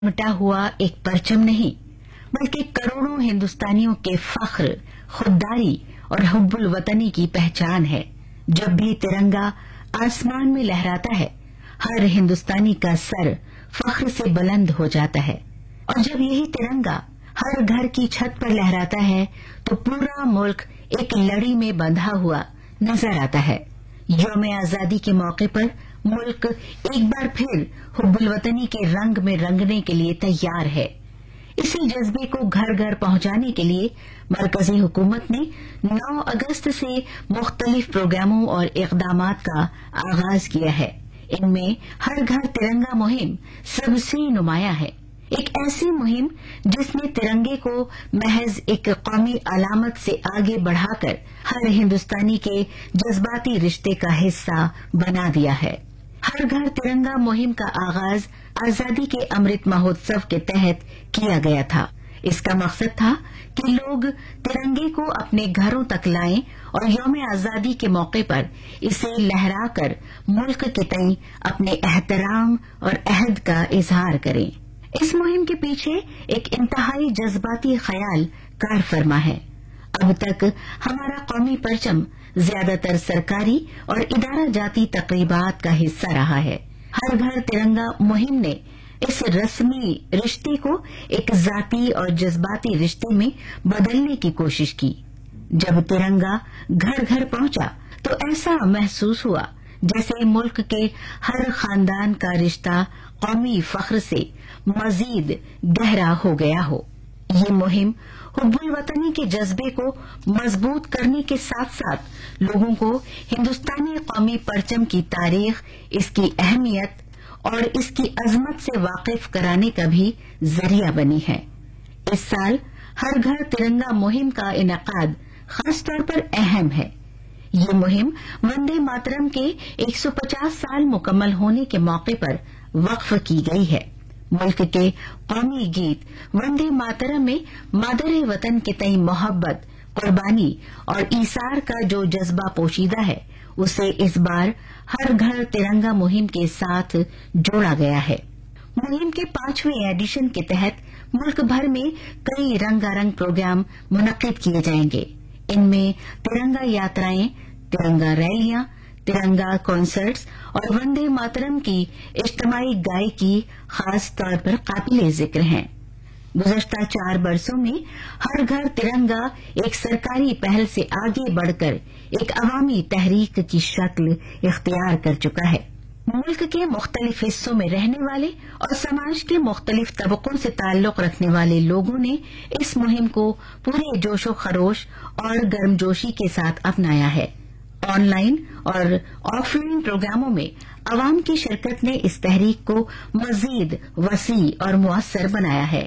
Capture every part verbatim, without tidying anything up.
मिटा हुआ एक परचम नहीं, बल्कि करोड़ों हिंदुस्तानियों के फख्र, खुददारी और हुब्बुल वतनी की पहचान है। जब भी तिरंगा आसमान में लहराता है, हर हिंदुस्तानी का सर फख्र से बुलंद हो जाता है। और जब यही तिरंगा हर घर की छत पर लहराता है, तो पूरा मुल्क एक लड़ी में बंधा हुआ नजर आता है। यौम आजादी के मौके पर मुल्क एक बार फिर हुब्बुल वतनी के रंग में रंगने के लिए तैयार है। इसी जज्बे को घर घर पहुंचाने के लिए मरकजी हुकूमत ने नौ अगस्त से मुख्तलिफ प्रोग्रामों और इकदामात का आगाज किया है। इनमें हर घर तिरंगा मुहिम सबसे नुमाया है। एक ऐसी मुहिम जिसने तिरंगे को महज एक कौमी अलामत से आगे बढ़ाकर हर हिंदुस्तानी के जज्बाती रिश्ते का हिस्सा बना दिया है। हर घर तिरंगा मुहिम का आगाज आजादी के अमृत महोत्सव के तहत किया गया था। इसका मकसद था कि लोग तिरंगे को अपने घरों तक लाएं और यौम आजादी के मौके पर इसे लहराकर मुल्क के तई अपने एहतराम और अहद का इजहार करें। इस मुहिम के पीछे एक इंतहाई जज्बाती ख्याल कार फरमा है। अब तक हमारा कौमी परचम ज्यादातर सरकारी और इदारा जाती तकरीबात का हिस्सा रहा है। हर घर तिरंगा मुहिम ने इस रस्मी रिश्ते को एक जाती और जज्बाती रिश्ते में बदलने की कोशिश की। जब तिरंगा घर घर पहुंचा तो ऐसा महसूस हुआ जैसे मुल्क के हर खानदान का रिश्ता कौमी फख्र से मजीद गहरा हो गया हो। ये मुहिम हुब्बुल वतनी के जज्बे को मजबूत करने के साथ साथ लोगों को हिंदुस्तानी कौमी परचम की तारीख, इसकी अहमियत और इसकी अजमत से वाकिफ कराने का भी जरिया बनी है। इस साल हर घर तिरंगा मुहिम का इनेकाद खास तौर पर अहम है। ये मुहिम वंदे मातरम के एक सौ पचास साल मुकम्मल होने के मौके पर वक्फ की गई है। मुल्क के कौमी गीत वंदे मातरम में मादरे वतन के तई मोहब्बत, कुर्बानी और ईसार का जो जज्बा पोशीदा है, उसे इस बार हर घर तिरंगा मुहिम के साथ जोड़ा गया है। मुहिम के पांचवें एडिशन के तहत मुल्क भर में कई रंगारंग प्रोग्राम मुनक्किद किए जाएंगे। इनमें तिरंगा यात्राएं, तिरंगा रैलियां, तिरंगा कॉन्सर्ट्स और वंदे मातरम की इज्तिमाई गायकी खास तौर पर काबिले जिक्र हैं। गुज़श्ता चार बरसों में हर घर तिरंगा एक सरकारी पहल से आगे बढ़कर एक अवामी तहरीक की शक्ल इख्तियार कर चुका है। मुल्क के मुख्तलिफ हिस्सों में रहने वाले और समाज के मुख्तलिफ तबकों से ताल्लुक रखने वाले लोगों ने इस मुहिम को पूरे जोशो खरोश और गर्मजोशी के साथ अपनाया है। ऑनलाइन और ऑफलाइन प्रोग्रामों में अवाम की शिरकत ने इस तहरीक को मजीद वसी और मुअस्सर बनाया है।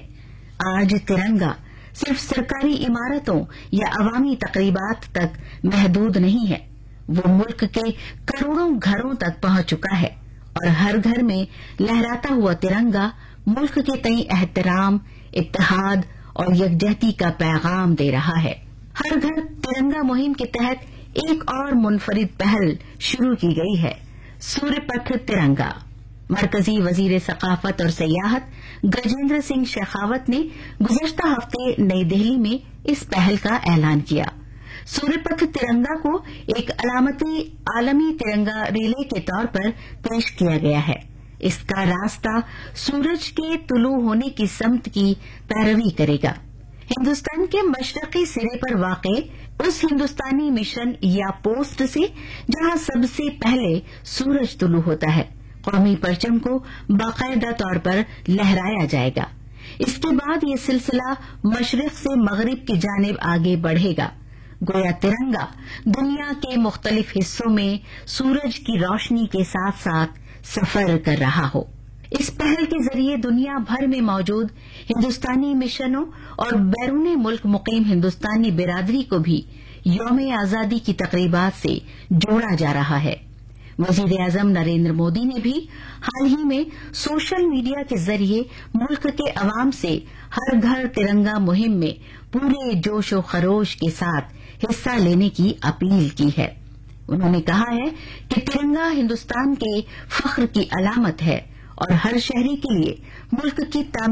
आज तिरंगा सिर्फ सरकारी इमारतों या अवामी तकरीबात तक महदूद नहीं है, वो मुल्क के करोड़ों घरों तक पहुंच चुका है और हर घर में लहराता हुआ तिरंगा मुल्क के तई एहतराम, इत्तेहाद और यकजहती का पैगाम दे रहा है। हर घर तिरंगा मुहिम के तहत एक और मुनफरिद पहल शुरू की गई है, सूर्य पथ तिरंगा। मरकजी वजीर सकाफत और सियाहत गजेंद्र सिंह शेखावत ने गुज़श्ता हफ्ते नई दिल्ली में इस पहल का ऐलान किया। सूर्य पथ तिरंगा को एक अलामती आलमी तिरंगा रिले के तौर पर पेश किया गया है। इसका रास्ता सूरज के तुलू होने की समत की पैरवी करेगा। हिंदुस्तान के मशरकी सिरे पर वाक़े उस हिंदुस्तानी मिशन या पोस्ट से जहां सबसे पहले सूरज तुलू होता है, कौमी परचम को बाकायदा तौर पर लहराया जाएगा। इसके बाद ये सिलसिला मशरिक से मगरिब की जानिब आगे बढ़ेगा। गोया तिरंगा दुनिया के मुख्तलिफ हिस्सों में सूरज की रोशनी के साथ साथ सफर कर रहा हो। इस पहल के जरिए दुनिया भर में मौजूद हिंदुस्तानी मिशनों और बैरूनी मुल्क मुकीम हिंदुस्तानी बिरादरी को भी यौम आजादी की तकरीबात से जोड़ा जा रहा है। वजीर आजम नरेंद्र मोदी ने भी हाल ही में सोशल मीडिया के जरिए मुल्क के अवाम से हर घर तिरंगा मुहिम में पूरे जोशो खरोश के साथ हिस्सा लेने की अपील की है। उन्होंने कहा है कि तिरंगा हिंदुस्तान के फख्र की अलामत है اور ہر شہری کے لیے ملک کی